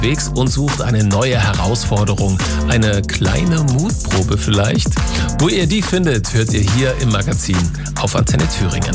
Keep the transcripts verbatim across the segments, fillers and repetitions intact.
unterwegs und sucht eine neue Herausforderung, eine kleine Mutprobe vielleicht? Wo ihr die findet, hört ihr hier im Magazin auf Antenne Thüringen.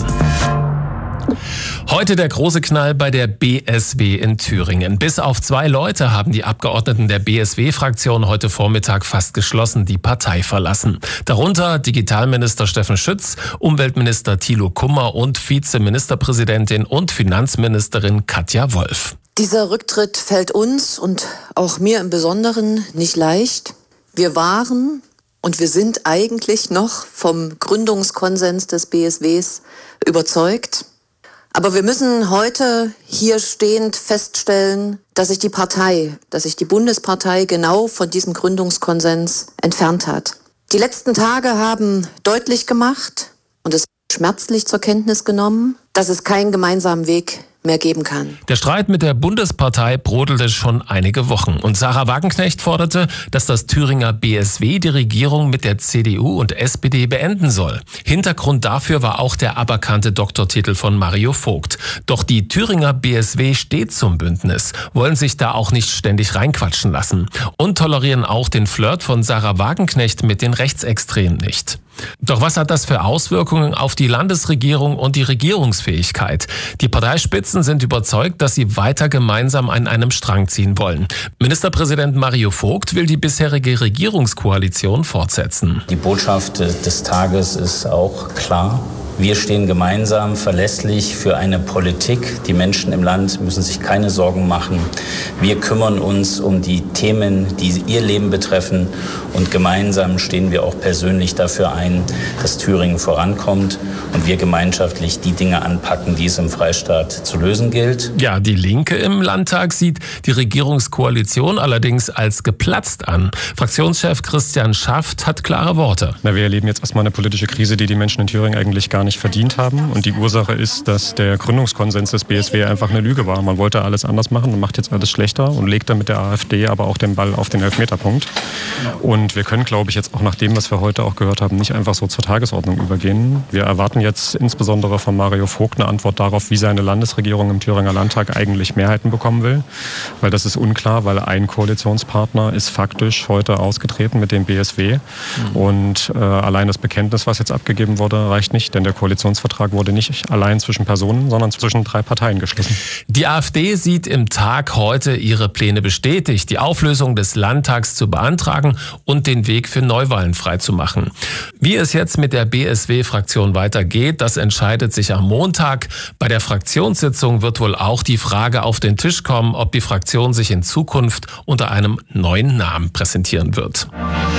Heute der große Knall bei der B S W in Thüringen. Bis auf zwei Leute haben die Abgeordneten der B S W-Fraktion heute Vormittag fast geschlossen die Partei verlassen. Darunter Digitalminister Steffen Schütz, Umweltminister Thilo Kummer und Vizeministerpräsidentin und Finanzministerin Katja Wolf. Dieser Rücktritt fällt uns und auch mir im Besonderen nicht leicht. Wir waren und wir sind eigentlich noch vom Gründungskonsens des B S Ws überzeugt. Aber wir müssen heute hier stehend feststellen, dass sich die Partei, dass sich die Bundespartei genau von diesem Gründungskonsens entfernt hat. Die letzten Tage haben deutlich gemacht und es schmerzlich zur Kenntnis genommen, dass es keinen gemeinsamen Weg mehr geben kann. Der Streit mit der Bundespartei brodelte schon einige Wochen und Sarah Wagenknecht forderte, dass das Thüringer B S W die Regierung mit der C D U und S P D beenden soll. Hintergrund dafür war auch der aberkannte Doktortitel von Mario Vogt. Doch die Thüringer B S W steht zum Bündnis, wollen sich da auch nicht ständig reinquatschen lassen und tolerieren auch den Flirt von Sarah Wagenknecht mit den Rechtsextremen nicht. Doch was hat das für Auswirkungen auf die Landesregierung und die Regierungsfähigkeit? Die Parteispitzen sind überzeugt, dass sie weiter gemeinsam an einem Strang ziehen wollen. Ministerpräsident Mario Vogt will die bisherige Regierungskoalition fortsetzen. Die Botschaft des Tages ist auch klar. Wir stehen gemeinsam verlässlich für eine Politik. Die Menschen im Land müssen sich keine Sorgen machen. Wir kümmern uns um die Themen, die ihr Leben betreffen. Und gemeinsam stehen wir auch persönlich dafür ein, dass Thüringen vorankommt und wir gemeinschaftlich die Dinge anpacken, die es im Freistaat zu lösen gilt. Ja, die Linke im Landtag sieht die Regierungskoalition allerdings als geplatzt an. Fraktionschef Christian Schaft hat klare Worte. Na, wir erleben jetzt erstmal eine politische Krise, die die Menschen in Thüringen eigentlich gar nicht verdient haben. Und die Ursache ist, dass der Gründungskonsens des B S W einfach eine Lüge war. Man wollte alles anders machen und macht jetzt alles schlechter und legt dann mit der AfD aber auch den Ball auf den Elfmeterpunkt. Und wir können, glaube ich, jetzt auch nach dem, was wir heute auch gehört haben, nicht einfach so zur Tagesordnung übergehen. Wir erwarten jetzt insbesondere von Mario Vogt eine Antwort darauf, wie seine Landesregierung im Thüringer Landtag eigentlich Mehrheiten bekommen will. Weil das ist unklar, weil ein Koalitionspartner ist faktisch heute ausgetreten mit dem B S W. Mhm. Und äh, allein das Bekenntnis, was jetzt abgegeben wurde, reicht nicht, denn der Koalitionsvertrag wurde nicht allein zwischen Personen, sondern zwischen drei Parteien geschlossen. Die AfD sieht im Tag heute ihre Pläne bestätigt, die Auflösung des Landtags zu beantragen und den Weg für Neuwahlen freizumachen. Wie es jetzt mit der B S W-Fraktion weitergeht, das entscheidet sich am Montag. Bei der Fraktionssitzung wird wohl auch die Frage auf den Tisch kommen, ob die Fraktion sich in Zukunft unter einem neuen Namen präsentieren wird.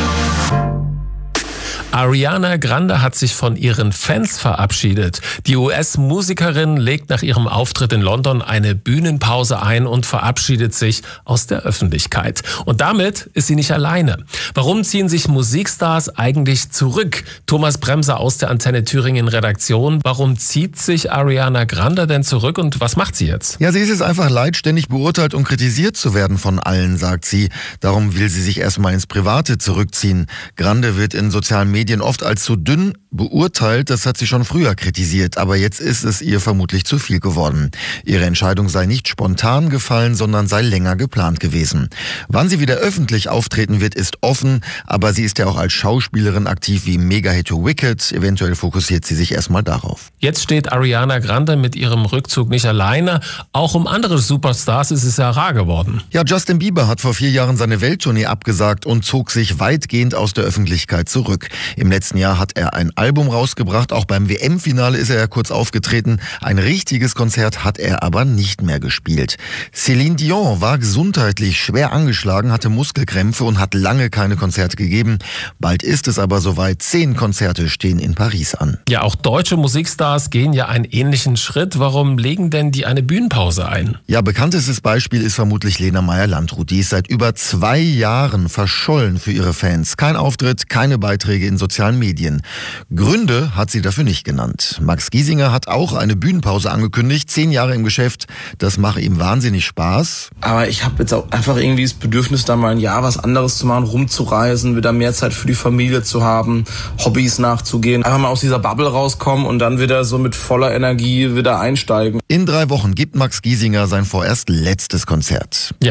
Ariana Grande hat sich von ihren Fans verabschiedet. Die U S-Musikerin legt nach ihrem Auftritt in London eine Bühnenpause ein und verabschiedet sich aus der Öffentlichkeit. Und damit ist sie nicht alleine. Warum ziehen sich Musikstars eigentlich zurück? Thomas Bremser aus der Antenne Thüringen Redaktion. Warum zieht sich Ariana Grande denn zurück und was macht sie jetzt? Ja, sie ist es einfach leid, ständig beurteilt und kritisiert zu werden von allen, sagt sie. Darum will sie sich erstmal ins Private zurückziehen. Grande wird in sozialen Medien oft als zu dünn beurteilt, das hat sie schon früher kritisiert, aber jetzt ist es ihr vermutlich zu viel geworden. Ihre Entscheidung sei nicht spontan gefallen, sondern sei länger geplant gewesen. Wann sie wieder öffentlich auftreten wird, ist offen, aber sie ist ja auch als Schauspielerin aktiv wie Mega-Hit Wicked, eventuell fokussiert sie sich erstmal darauf. Jetzt steht Ariana Grande mit ihrem Rückzug nicht alleine, auch um andere Superstars ist es ja rar geworden. Ja, Justin Bieber hat vor vier Jahren seine Welttournee abgesagt und zog sich weitgehend aus der Öffentlichkeit zurück. Im letzten Jahr hat er ein Album rausgebracht, auch beim W M-Finale ist er ja kurz aufgetreten. Ein richtiges Konzert hat er aber nicht mehr gespielt. Céline Dion war gesundheitlich schwer angeschlagen, hatte Muskelkrämpfe und hat lange keine Konzerte gegeben. Bald ist es aber soweit, zehn Konzerte stehen in Paris an. Ja, auch deutsche Musikstars gehen ja einen ähnlichen Schritt. Warum legen denn die eine Bühnenpause ein? Ja, bekanntestes Beispiel ist vermutlich Lena Meyer-Landrut. Die ist seit über zwei Jahren verschollen für ihre Fans. Kein Auftritt, keine Beiträge in sozialen Medien. Gründe hat sie dafür nicht genannt. Max Giesinger hat auch eine Bühnenpause angekündigt. Zehn Jahre im Geschäft, das mache ihm wahnsinnig Spaß. Aber ich habe jetzt auch einfach irgendwie das Bedürfnis, da mal ein Jahr was anderes zu machen, rumzureisen, wieder mehr Zeit für die Familie zu haben, Hobbys nachzugehen. Einfach mal aus dieser Bubble rauskommen und dann wieder so mit voller Energie wieder einsteigen. In drei Wochen gibt Max Giesinger sein vorerst letztes Konzert. Ja.